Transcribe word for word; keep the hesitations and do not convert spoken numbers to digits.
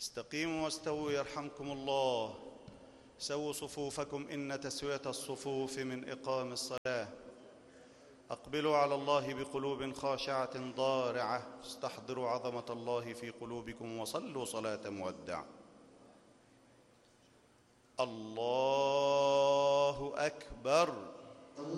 استقيموا واستووا يرحمكم الله. سووا صفوفكم إن تسوية الصفوف من إقام الصلاة. أقبلوا على الله بقلوب خاشعة ضارعة، استحضروا عظمة الله في قلوبكم وصلوا صلاة مودع. الله أكبر.